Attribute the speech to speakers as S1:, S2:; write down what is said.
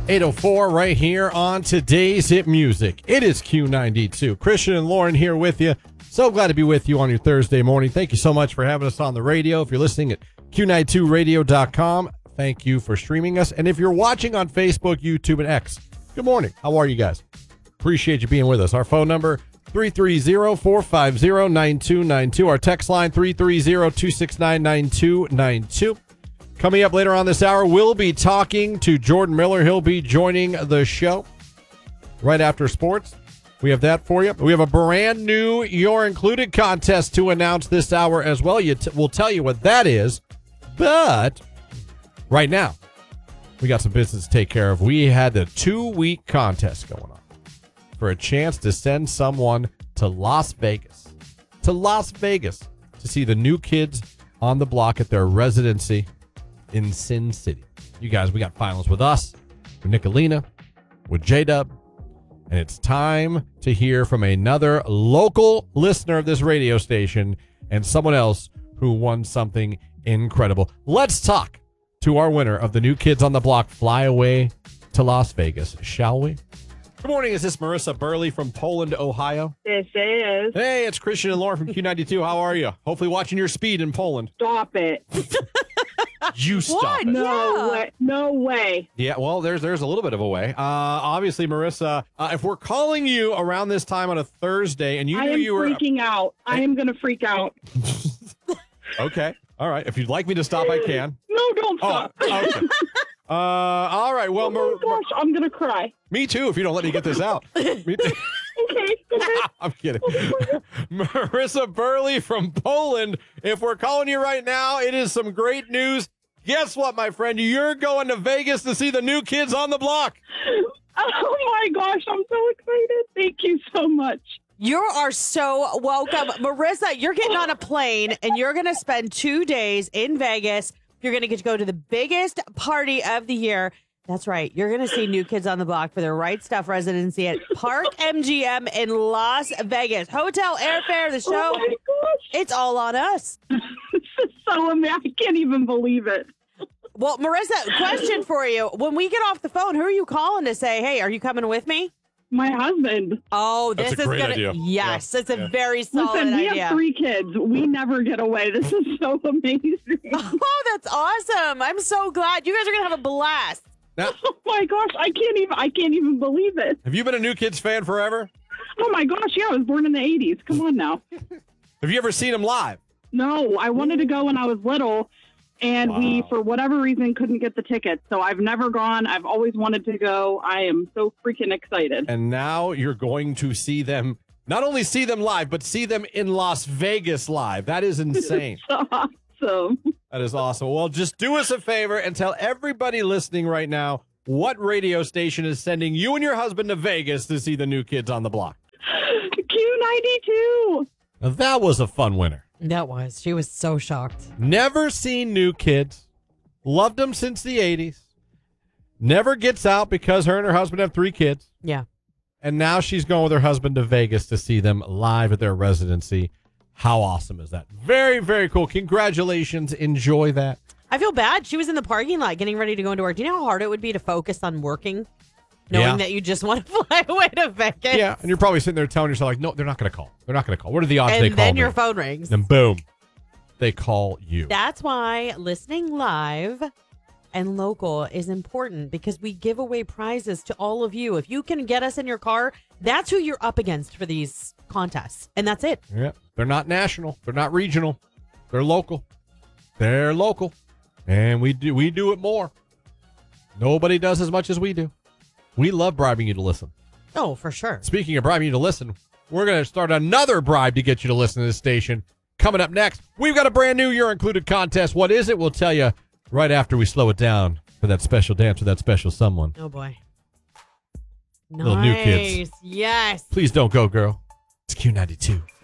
S1: 8:04 right here on today's Hit Music. It is Q92. Christian and Lauren here with you. So glad to be with you on your Thursday morning. Thank you so much for having us on the radio. If you're listening at Q92radio.com, thank you for streaming us. And if you're watching on Facebook, YouTube, and X, good morning. How are you guys? Appreciate you being with us. Our phone number, 330-450-9292. Our text line, 330-269-9292. Coming up later on this hour, we'll be talking to Jordan Miller. He'll be joining the show right after sports. We have that for you. We have a brand new You're Included contest to announce this hour as well. We'll tell you what that is. But right now, we got some business to take care of. We had the 2-week contest going on for a chance to send someone to Las Vegas. To see the New Kids on the Block at their residency in Sin City. You guys, we got finals with us, with Nicolina, with J-Dub, and it's time to hear from another local listener of this radio station and someone else who won something incredible. Let's talk to our winner of the New Kids on the Block Fly Away to Las Vegas, shall we? Good morning. Is this Marissa Burley from Poland, Ohio?
S2: This is.
S1: Hey, it's Christian and Lauren from Q92. How are you? Hopefully watching your speed in Poland.
S2: Stop it.
S1: You stop it.
S2: No way. No way.
S1: Yeah, well, there's a little bit of a way. Obviously, Marissa, if we're calling you around this time on a Thursday and you knew you were...
S2: I am freaking out. I am going to freak out.
S1: Okay. All right. If you'd like me to stop, I can.
S2: No, don't stop.
S1: Oh, okay. All right. Well,
S2: oh my gosh, I'm going to cry.
S1: Me too, if you don't let me get this out.
S2: Okay.
S1: I'm kidding. Marissa Burley from Poland. If we're calling you right now, it is some great news. Guess what, my friend? You're going to Vegas to see the New Kids on the Block.
S2: Oh, my gosh. I'm so excited. Thank you so much.
S3: You are so welcome. Marissa, you're getting on a plane, and you're going to spend 2 days in Vegas. You're going to get to go to the biggest party of the year. That's right. You're going to see New Kids on the Block for their Right Stuff residency at Park MGM in Las Vegas. Hotel, airfare, the show.
S2: Oh, my gosh.
S3: It's all on us.
S2: This is so amazing. I can't even believe it.
S3: Well, Marissa, question for you. When we get off the phone, who are you calling to say, hey, are you coming with me?
S2: My husband.
S3: Oh,
S1: That's
S3: this
S1: a
S3: is
S1: great
S3: going
S1: idea.
S3: to... Yes, it's a very solid
S2: Listen, we
S3: idea.
S2: have 3 kids. We never get away. This is so amazing.
S3: Oh, that's awesome. I'm so glad. You guys are going to have a blast.
S1: Now,
S2: Oh my gosh, I can't even believe it.
S1: have you been a New Kids fan forever?
S2: Oh my gosh, yeah, I was born in the 80s. Come on now.
S1: Have you ever seen them live?
S2: No, I wanted to go when I was little, and we, for whatever reason, couldn't get the tickets. So I've never gone. I've always wanted to go. I am so freaking excited.
S1: And now you're going to see them, not only see them live, but see them in Las Vegas live. That is insane.
S2: Awesome.
S1: That is awesome. Well, just do us a favor and tell everybody listening right now what radio station is sending you and your husband to Vegas to see the New Kids on the Block.
S2: Q92.
S1: Now, that was a fun winner.
S3: That was. She was so shocked.
S1: Never seen New Kids. Loved them since the 80s. Never gets out because her and her husband have 3 kids.
S3: Yeah.
S1: And now she's going with her husband to Vegas to see them live at their residency. How awesome is that? Very, very cool. Congratulations. Enjoy that.
S3: I feel bad. She was in the parking lot getting ready to go into work. Do you know how hard it would be to focus on working, knowing
S1: Yeah.
S3: that you just want to fly away to Vegas?
S1: Yeah, and you're probably sitting there telling yourself, like, no, they're not going to call. They're not going to call. What are the odds they
S3: And
S1: call
S3: then
S1: me?
S3: your phone rings.
S1: And boom, they call you.
S3: That's why listening live and local is important, because we give away prizes to all of you. If you can get us in your car, that's who you're up against for these contests. And that's it.
S1: Yeah, they're not national. They're not regional. They're local. They're local. And we do it more. Nobody does as much as we do. We love bribing you to listen.
S3: Oh, for sure.
S1: Speaking of bribing you to listen, we're going to start another bribe to get you to listen to this station. Coming up next, we've got a brand new You're Included contest. What is it? We'll tell you right after we slow it down for that special dance with that special someone.
S3: Oh, boy.
S1: Little New Kids.
S3: Yes.
S1: Please don't go, girl. It's Q92.